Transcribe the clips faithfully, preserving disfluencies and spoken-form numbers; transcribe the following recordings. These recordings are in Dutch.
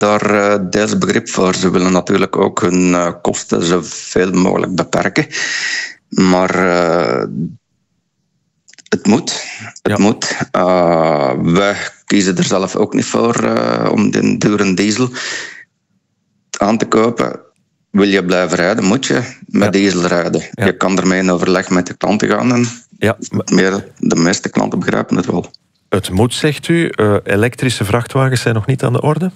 daar uh, deels begrip voor. Ze willen natuurlijk ook hun uh, kosten zoveel mogelijk beperken. Maar uh, het moet. Het ja. moet. Uh, wij kiezen er zelf ook niet voor uh, om de dure diesel aan te kopen. Wil je blijven rijden, moet je met ja. diesel rijden. Ja. Je kan ermee in overleg met de klanten gaan. En ja. meer, de meeste klanten begrijpen het wel. Het moet, zegt u. Uh, elektrische vrachtwagens zijn nog niet aan de orde?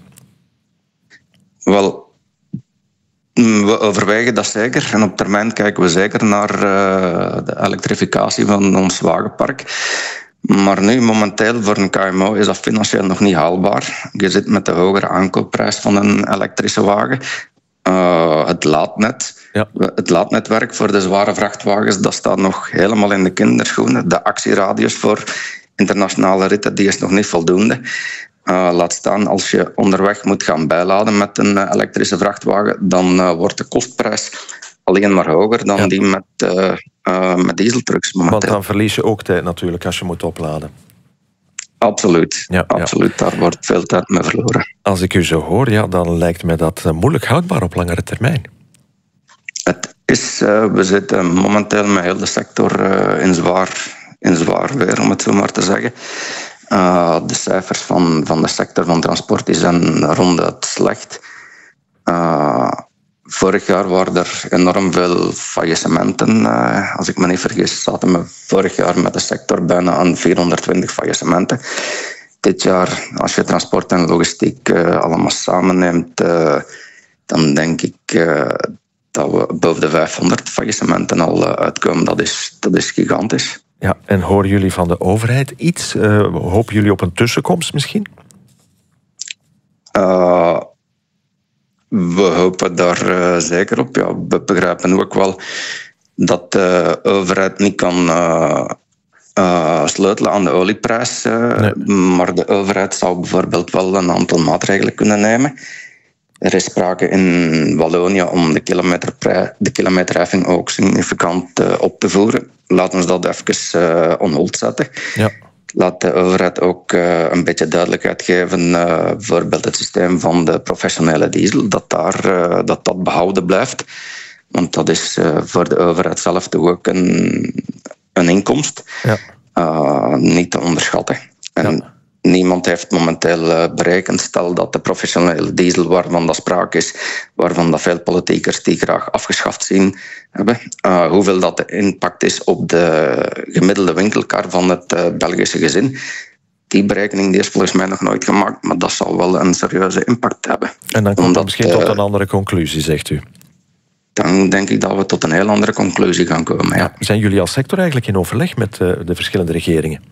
Wel, we overwegen dat zeker. En op termijn kijken we zeker naar uh, de elektrificatie van ons wagenpark. Maar nu, momenteel, voor een K M O is dat financieel nog niet haalbaar. Je zit met de hogere aankoopprijs van een elektrische wagen. Uh, het laadnet. Ja. Het laadnetwerk voor de zware vrachtwagens, dat staat nog helemaal in de kinderschoenen. De actieradius voor internationale ritten, die is nog niet voldoende. Uh, laat staan, als je onderweg moet gaan bijladen met een uh, elektrische vrachtwagen, dan uh, wordt de kostprijs alleen maar hoger dan ja. die met, uh, uh, met dieseltrucks momenteel. Want dan verlies je ook tijd natuurlijk als je moet opladen. Absoluut, ja, absoluut. Ja. Daar wordt veel tijd mee verloren. Als ik u zo hoor, ja, dan lijkt me dat uh, moeilijk houdbaar op langere termijn. Het is, uh, we zitten momenteel met heel de sector uh, in, zwaar, in zwaar weer, om het zo maar te zeggen. Uh, de cijfers van, van de sector van transport die zijn ronduit slecht. Uh, vorig jaar waren er enorm veel faillissementen. Uh, als ik me niet vergis, zaten we vorig jaar met de sector bijna aan vierhonderdtwintig faillissementen. Dit jaar, als je transport en logistiek uh, allemaal samenneemt, uh, dan denk ik uh, dat we boven de vijfhonderd faillissementen al uh, uitkomen. Dat is, dat is gigantisch. Ja, en horen jullie van de overheid iets? Uh, hopen jullie op een tussenkomst misschien? Uh, we hopen daar uh, zeker op. Ja, we begrijpen ook wel dat de overheid niet kan uh, uh, sleutelen aan de olieprijs. Uh, nee. Maar de overheid zou bijvoorbeeld wel een aantal maatregelen kunnen nemen. Er is sprake in Wallonië om de, kilometerprij- de kilometerheffing ook significant uh, op te voeren. Laten we dat even uh, on hold zetten. Ja. Laat de overheid ook uh, een beetje duidelijkheid geven. Uh, bijvoorbeeld het systeem van de professionele diesel, dat daar, uh, dat, dat behouden blijft. Want dat is uh, voor de overheid zelf toch ook een, een inkomst. Ja. Uh, niet te onderschatten. En ja. Niemand heeft momenteel berekend, stel dat de professionele diesel, waarvan dat sprake is, waarvan dat veel politiekers die graag afgeschaft zien hebben, uh, hoeveel dat de impact is op de gemiddelde winkelkar van het uh, Belgische gezin. Die berekening die is volgens mij nog nooit gemaakt, maar dat zal wel een serieuze impact hebben. En dan komt het misschien uh, tot een andere conclusie, zegt u? Dan denk ik dat we tot een heel andere conclusie gaan komen. Ja. Zijn jullie als sector eigenlijk in overleg met uh, de verschillende regeringen?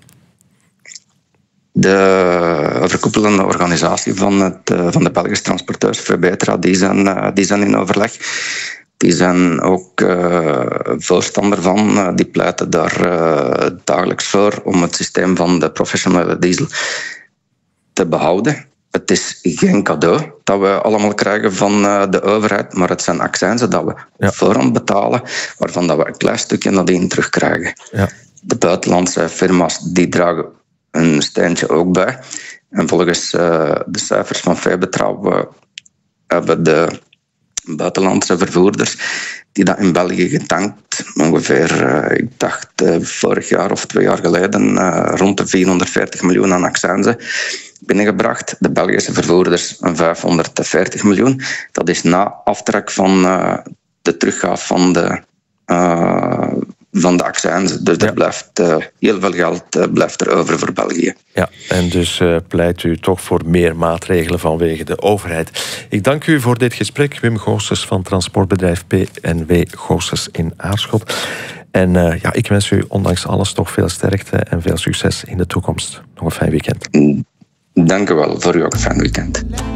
De overkoepelende organisatie van, het, van de Belgische transporteurs, Vebetra, die zijn, die zijn in overleg. Die zijn ook uh, voorstander van. Uh, die pleiten daar uh, dagelijks voor om het systeem van de professionele diesel te behouden. Het is geen cadeau dat we allemaal krijgen van uh, de overheid, maar het zijn accijnzen dat we ja. voorhand betalen, waarvan dat we een klein stukje nadien terugkrijgen. Ja. De buitenlandse firma's die dragen een steentje ook bij. En volgens uh, de cijfers van Vebetra we hebben de buitenlandse vervoerders die dat in België getankt, ongeveer, uh, ik dacht uh, vorig jaar of twee jaar geleden, uh, rond de vierhonderdveertig miljoen aan accijnzen binnengebracht. De Belgische vervoerders een vijfhonderdveertig miljoen. Dat is na aftrek van uh, de teruggaaf van de uh, van de accijnzen. Dus er ja. blijft uh, heel veel geld uh, blijft er over voor België. Ja, en dus uh, pleit u toch voor meer maatregelen vanwege de overheid. Ik dank u voor dit gesprek. Wim Goossens van transportbedrijf P N W Goossens in Aarschot. En uh, ja, ik wens u ondanks alles toch veel sterkte en veel succes in de toekomst. Nog een fijn weekend. Dank u wel. Voor u ook een fijn weekend.